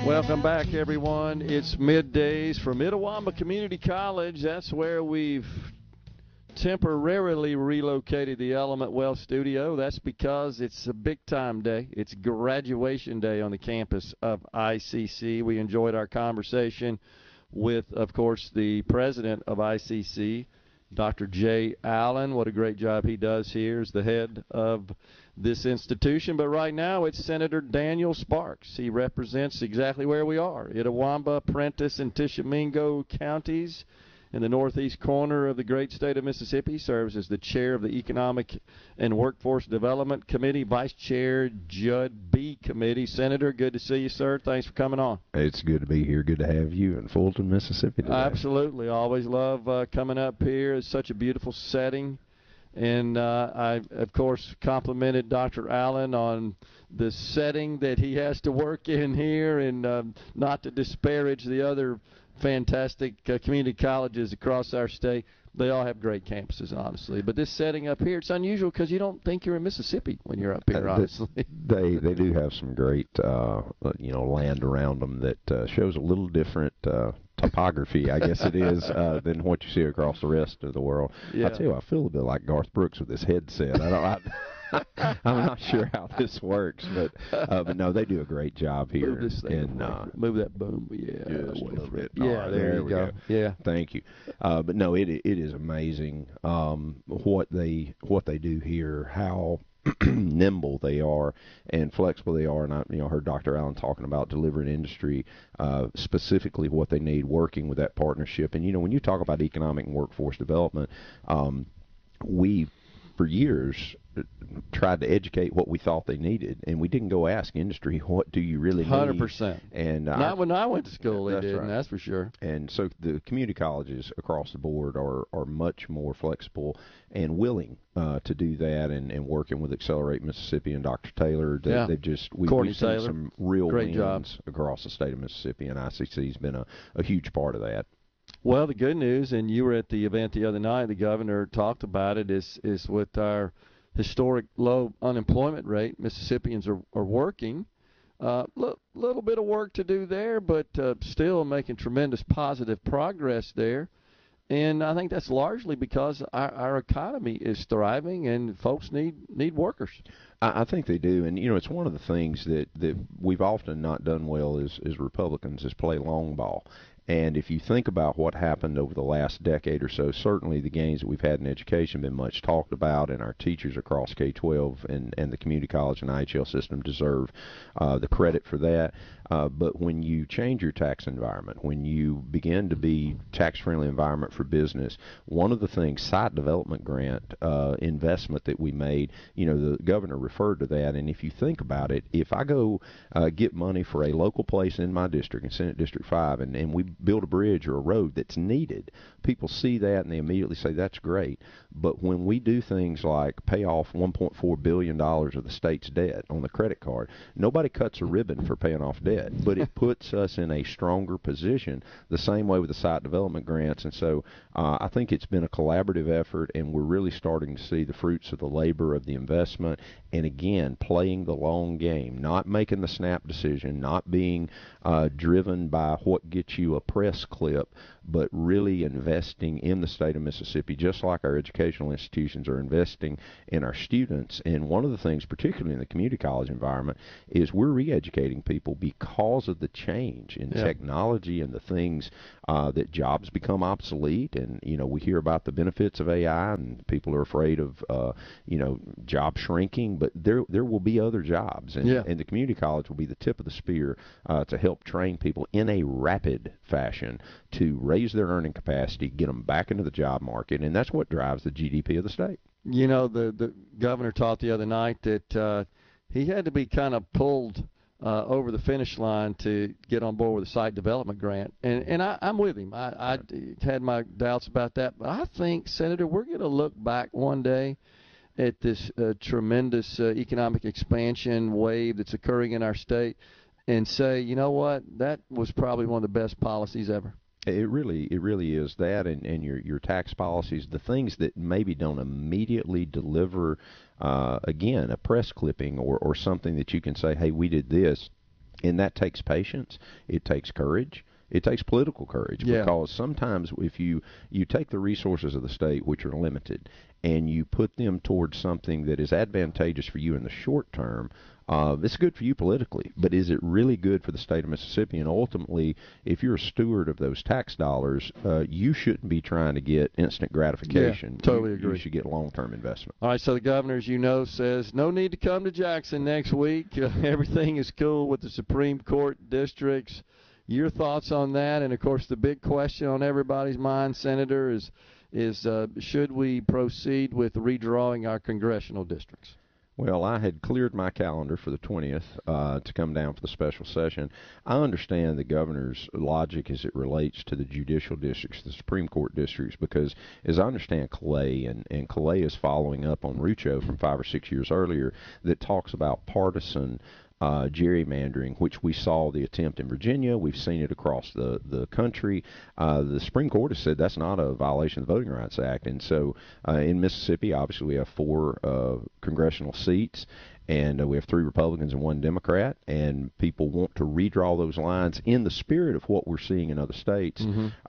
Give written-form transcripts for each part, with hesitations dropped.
Welcome back, everyone. It's middays from Itawamba Community College. That's where we've temporarily relocated the Element Wealth Studio. That's because it's a big-time day. It's graduation day on the campus of ICC. We enjoyed our conversation with, of course, the president of ICC, Dr. Jay Allen. What a great job he does here as the head of this institution. But right now it's Senator Daniel Sparks. He represents exactly where we are, Itawamba, Prentiss, and Tishomingo counties in the northeast corner of the great state of Mississippi. Serves as the chair of the Economic and Workforce Development Committee, Vice Chair, Judd B. Committee. Senator, good to see you, sir. Thanks for coming on. It's good to be here. Good to have you in Fulton, Mississippi today. Absolutely. Always love coming up here. It's such a beautiful setting. And I, of course, complimented Dr. Allen on the setting that he has to work in here, and not to disparage the other fantastic community colleges across our state. They all have great campuses, honestly. But this setting up here, it's unusual because you don't think you're in Mississippi when you're up here, honestly. They do have some great, land around them that shows a little different topography, I guess it is, than what you see across the rest of the world. Yeah. I tell you, I feel a bit like Garth Brooks with his headset. I'm not sure how this works, but no, they do a great job here. Move this thing move that boom. Just a little bit. Yeah, right, there you go. Yeah. Thank you. But no, it is amazing what they do here, how nimble they are and flexible they are. And I heard Dr. Allen talking about delivering industry, specifically what they need, working with that partnership. And when you talk about economic and workforce development, we for years tried to educate what we thought they needed, and we didn't go ask industry, what do you really need? 100%. And not when I went to school, they didn't, right. That's for sure. And so the community colleges across the board are much more flexible and willing to do that, and working with Accelerate Mississippi and Dr. Taylor. We've seen some real great wins job across the state of Mississippi, and ICC's been a huge part of that. Well, the good news, and you were at the event the other night, the governor talked about it, is with our historic low unemployment rate, Mississippians are working. Little bit of work to do there, but still making tremendous positive progress there. And I think that's largely because our economy is thriving and folks need workers. I think they do, and it's one of the things that we've often not done well as Republicans is play long ball. And if you think about what happened over the last decade or so, certainly the gains that we've had in education have been much talked about, and our teachers across K-12 and the community college and IHL system deserve the credit for that. But when you change your tax environment, when you begin to be tax-friendly environment for business, one of the things, site development grant investment that we made, the governor referred to that. And if you think about it, if I go get money for a local place in my district, in Senate District 5, and we build a bridge or a road that's needed, people see that and they immediately say, that's great. But when we do things like pay off $1.4 billion of the state's debt on the credit card, nobody cuts a ribbon for paying off debt, but it puts us in a stronger position, the same way with the site development grants. And so I think it's been a collaborative effort, and we're really starting to see the fruits of the labor of the investment. And again, playing the long game, not making the snap decision, not being driven by what gets you a press clip, but really investing in the state of Mississippi, just like our educational institutions are investing in our students. And one of the things, particularly in the community college environment, is we're re-educating people because of the change in technology and the things that jobs become obsolete. And, we hear about the benefits of AI, and people are afraid of, job shrinking, but there will be other jobs. And, and the community college will be the tip of the spear to help train people in a rapid fashion to raise their earning capacity, get them back into the job market, and that's what drives the GDP of the state. The governor taught the other night that he had to be kind of pulled over the finish line to get on board with the site development grant, and I'm with him. I had my doubts about that, but I think, Senator, we're going to look back one day at this tremendous economic expansion wave that's occurring in our state and say, you know what, that was probably one of the best policies ever. It really is that, and your tax policies, the things that maybe don't immediately deliver, again, a press clipping or something that you can say, hey, we did this. And that takes patience. It takes courage. It takes political courage, because sometimes if you take the resources of the state, which are limited, and you put them towards something that is advantageous for you in the short term, it's good for you politically, but is it really good for the state of Mississippi? And ultimately, if you're a steward of those tax dollars, you shouldn't be trying to get instant gratification. Yeah, totally agree. You should get long-term investment. All right, so the governor, as you know, says no need to come to Jackson next week. Everything is cool with the Supreme Court districts. Your thoughts on that? And, of course, the big question on everybody's mind, Senator, is should we proceed with redrawing our congressional districts? Well, I had cleared my calendar for the 20th to come down for the special session. I understand the governor's logic as it relates to the judicial districts, the Supreme Court districts, because as I understand Clay, and Clay is following up on Rucho from 5 or 6 years earlier, that talks about partisan gerrymandering, which we saw the attempt in Virginia. We've seen it across the country. The Supreme Court has said that's not a violation of the Voting Rights Act. And so in Mississippi, obviously, we have 4 congressional seats, and we have 3 Republicans and 1 Democrat, and people want to redraw those lines in the spirit of what we're seeing in other states,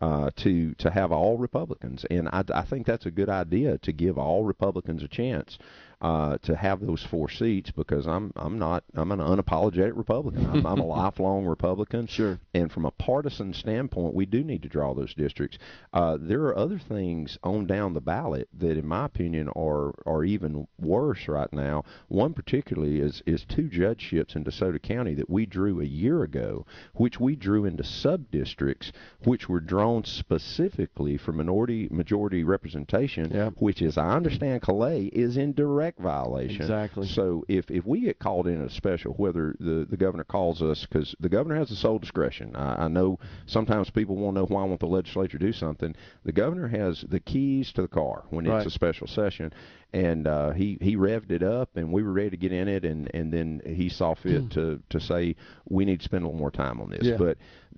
to have all Republicans. And I think that's a good idea, to give all Republicans a chance to have those 4 seats, because I'm an unapologetic Republican. I'm a lifelong Republican. Sure. And from a partisan standpoint, we do need to draw those districts. There are other things on down the ballot that, in my opinion, are even worse right now. One particularly is 2 judgeships in DeSoto County that we drew a year ago, which we drew into sub-districts, which were drawn specifically for majority representation, which, as I understand, Calais, is in direct violation. Exactly. So if we get called in a special, whether the governor calls us, because the governor has the sole discretion. I know sometimes people want to know why I want the legislature to do something. The governor has the keys to the car when it's a special session, and he revved it up, and we were ready to get in it, and then he saw fit to say we need to spend a little more time on this. But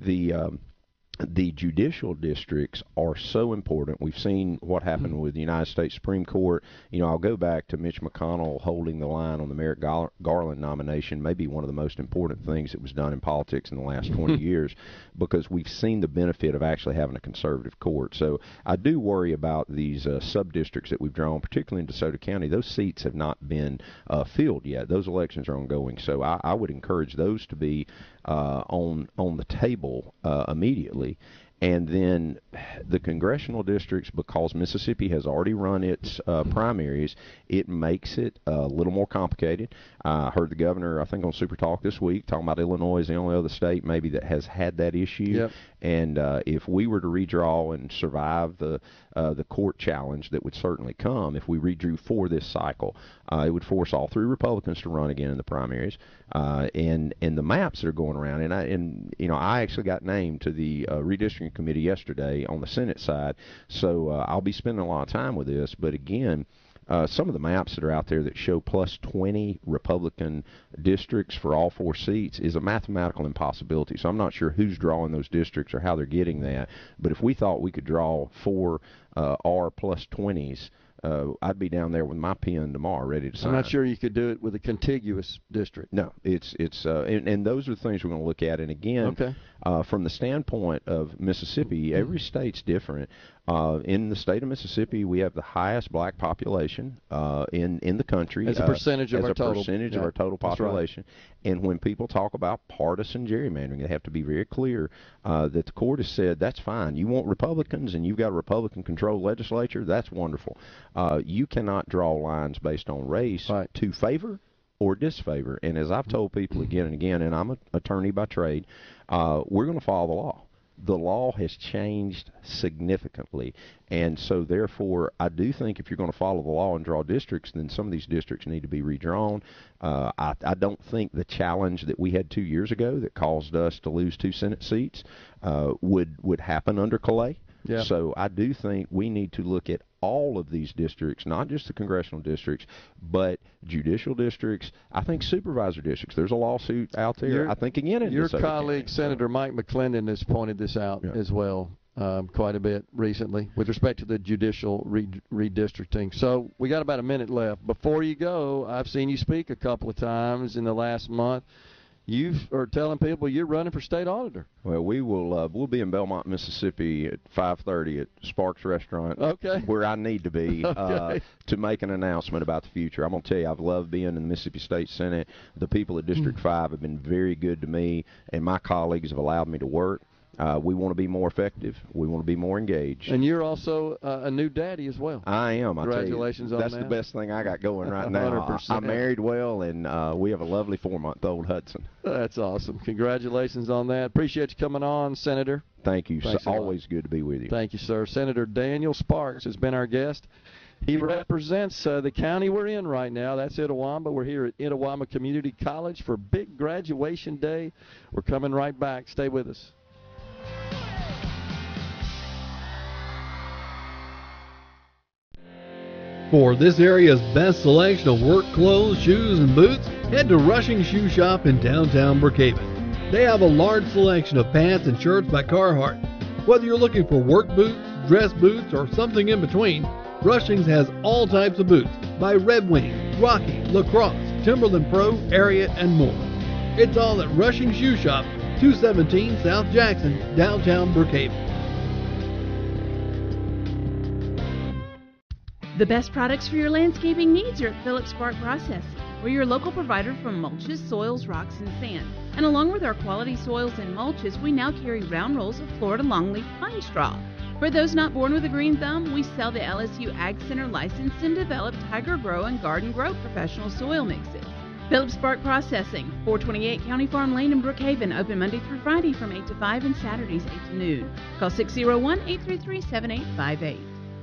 the judicial districts are so important. We've seen what happened with the United States Supreme Court. I'll go back to Mitch McConnell holding the line on the Merrick Garland nomination, maybe one of the most important things that was done in politics in the last 20 years, because we've seen the benefit of actually having a conservative court. So I do worry about these sub-districts that we've drawn, particularly in DeSoto County. Those seats have not been filled yet. Those elections are ongoing. So I would encourage those to be on the table immediately. And then the congressional districts, because Mississippi has already run its primaries, it makes it a little more complicated. I heard the governor, I think, on Super Talk this week, talking about Illinois is the only other state maybe that has had that issue. And if we were to redraw and survive the court challenge that would certainly come if we redrew for this cycle, it would force all 3 Republicans to run again in the primaries. And the maps that are going around, and I actually got named to the redistricting committee yesterday on the Senate side, so I'll be spending a lot of time with this. But again, some of the maps that are out there that show plus 20 Republican districts for all 4 seats is a mathematical impossibility. So I'm not sure who's drawing those districts or how they're getting that. But if we thought we could draw 4 R plus 20s, I'd be down there with my pen tomorrow ready to sign. I'm not sure you could do it with a contiguous district. No, it's and those are the things we're going to look at. And again, from the standpoint of Mississippi, every state's different. In the state of Mississippi, we have the highest black population in the country as a percentage of our total. As a percentage of our total population. Right. And when people talk about partisan gerrymandering, they have to be very clear that the court has said that's fine. You want Republicans and you've got a Republican-controlled legislature, that's wonderful. You cannot draw lines based on race to favor or disfavor. And as I've told people again and again, and I'm an attorney by trade, we're going to follow the law. The law has changed significantly, and so therefore I do think if you're going to follow the law and draw districts, then some of these districts need to be redrawn. I don't think the challenge that we had 2 years ago that caused us to lose 2 Senate seats would happen under Calais. So I do think we need to look at all of these districts, not just the congressional districts, but judicial districts. I think supervisor districts. There's a lawsuit out there. I think again in your colleague Senator Mike McClendon has pointed this out as well quite a bit recently with respect to the judicial redistricting. So we got about a minute left. Before you go, I've seen you speak a couple of times in the last month. you are telling people you're running for state auditor. Well, we'll be in Belmont, Mississippi at 5:30 at Sparks Restaurant. Okay. Where I need to be Okay. To make an announcement about the future. I'm going to tell you, I've loved being in the Mississippi State Senate. The people at District 5 have been very good to me, and my colleagues have allowed me to work. We want to be more effective. We want to be more engaged. And you're also a new daddy as well. I am. Congratulations on that. That's the best thing I got going right now. 100%. I'm married well, and we have a lovely 4-month-old Hudson. That's awesome. Congratulations on that. Appreciate you coming on, Senator. Thank you. Thanks always good to be with you. Thank you, sir. Senator Daniel Sparks has been our guest. He represents the county we're in right now. That's Itawamba. We're here at Itawamba Community College for big graduation day. We're coming right back. Stay with us. For this area's best selection of work clothes, shoes, and boots, head to Rushing Shoe Shop in downtown Brookhaven. They have a large selection of pants and shirts by Carhartt. Whether you're looking for work boots, dress boots, or something in between, Rushing's has all types of boots by Red Wing, Rocky, Lacrosse, Timberland Pro, Ariat, and more. It's all at Rushing Shoe Shop, 217 South Jackson, downtown Brookhaven. The best products for your landscaping needs are at Phillips Spark Processing. We're your local provider for mulches, soils, rocks, and sand. And along with our quality soils and mulches, we now carry round rolls of Florida longleaf pine straw. For those not born with a green thumb, we sell the LSU Ag Center licensed and developed Tiger Grow and Garden Grow professional soil mixes. Phillips Spark Processing, 428 County Farm Lane in Brookhaven, open Monday through Friday from 8 to 5 and Saturdays 8 to noon. Call 601-833-7858.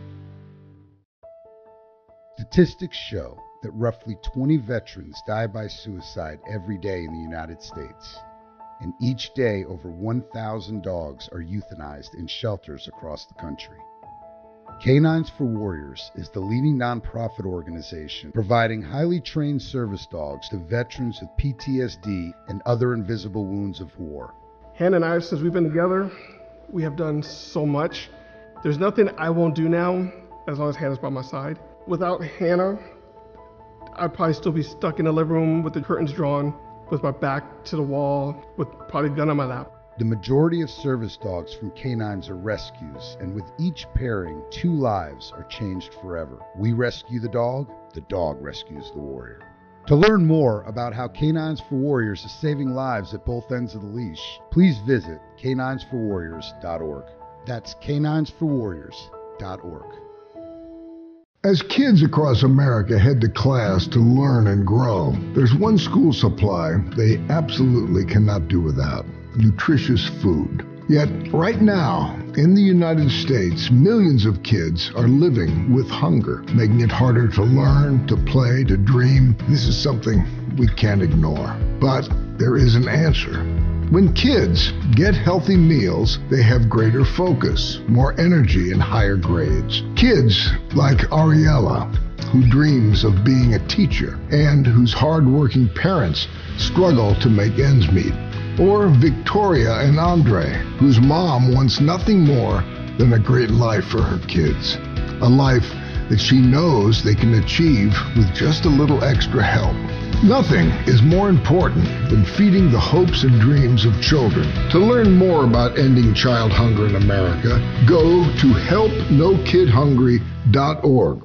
Statistics show that roughly 20 veterans die by suicide every day in the United States. And each day, over 1,000 dogs are euthanized in shelters across the country. Canines for Warriors is the leading nonprofit organization providing highly trained service dogs to veterans with PTSD and other invisible wounds of war. Hannah and I, since we've been together, we have done so much. There's nothing I won't do now as long as Hannah's by my side. Without Hannah, I'd probably still be stuck in the living room with the curtains drawn, with my back to the wall, with probably a gun on my lap. The majority of service dogs from canines are rescues, and with each pairing, 2 lives are changed forever. We rescue the dog rescues the warrior. To learn more about how Canines for Warriors is saving lives at both ends of the leash, please visit caninesforwarriors.org. That's caninesforwarriors.org. As kids across America head to class to learn and grow, there's one school supply they absolutely cannot do without: nutritious food. Yet, right now, in the United States, millions of kids are living with hunger, making it harder to learn, to play, to dream. This is something we can't ignore. But there is an answer. When kids get healthy meals, they have greater focus, more energy, and higher grades. Kids like Ariella, who dreams of being a teacher and whose hard-working parents struggle to make ends meet. Or Victoria and Andre, whose mom wants nothing more than a great life for her kids. A life that she knows they can achieve with just a little extra help. Nothing is more important than feeding the hopes and dreams of children. To learn more about ending child hunger in America, go to helpnokidhungry.org.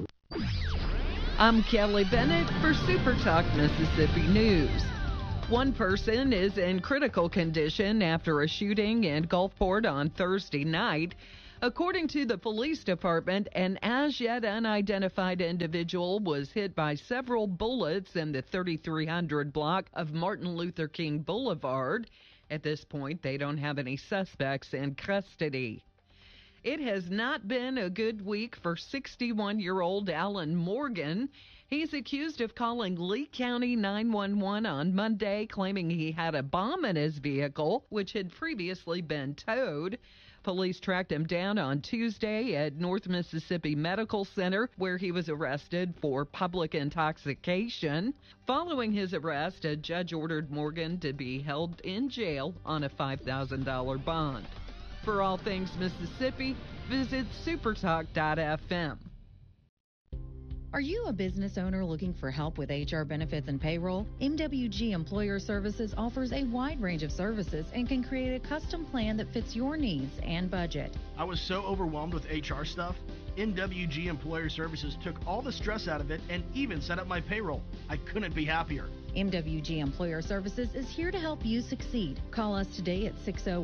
I'm Kelly Bennett for Super Talk Mississippi News. One person is in critical condition after a shooting in Gulfport on Thursday night. According to the police department, an as-yet unidentified individual was hit by several bullets in the 3300 block of Martin Luther King Boulevard. At this point, they don't have any suspects in custody. It has not been a good week for 61-year-old Alan Morgan. He's accused of calling Lee County 911 on Monday, claiming he had a bomb in his vehicle, which had previously been towed. Police tracked him down on Tuesday at North Mississippi Medical Center, where he was arrested for public intoxication. Following his arrest, a judge ordered Morgan to be held in jail on a $5,000 bond. For all things Mississippi, visit supertalk.fm. Are you a business owner looking for help with HR benefits and payroll? MWG Employer Services offers a wide range of services and can create a custom plan that fits your needs and budget. I was so overwhelmed with HR stuff. MWG Employer Services took all the stress out of it and even set up my payroll. I couldn't be happier. MWG Employer Services is here to help you succeed. Call us today at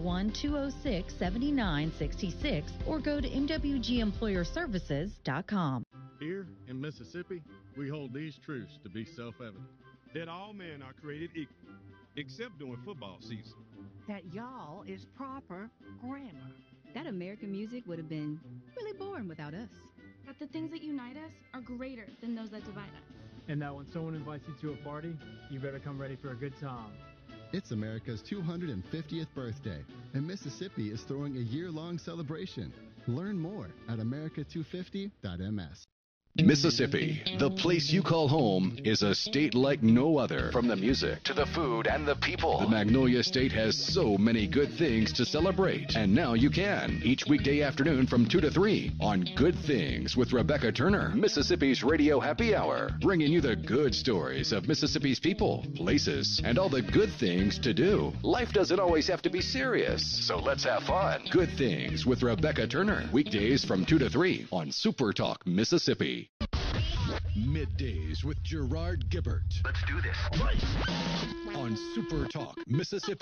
601-206-7966 or go to MWGEmployerServices.com. Here in Mississippi, we hold these truths to be self-evident. That all men are created equal, except during football season. That y'all is proper grammar. That American music would have been really boring without us. That the things that unite us are greater than those that divide us. And that when someone invites you to a party, you better come ready for a good time. It's America's 250th birthday, and Mississippi is throwing a year-long celebration. Learn more at america250.ms. Mississippi, the place you call home, is a state like no other. From the music to the food and the people, the Magnolia State has so many good things to celebrate. And now you can, each weekday afternoon from 2 to 3 on Good Things with Rebecca Turner, Mississippi's Radio Happy Hour, bringing you the good stories of Mississippi's people, places, and all the good things to do. Life doesn't always have to be serious, so let's have fun. Good Things with Rebecca Turner, weekdays from 2 to 3 on Super Talk Mississippi. Middays with Gerard Gibbert. Let's do this. On Super Talk Mississippi.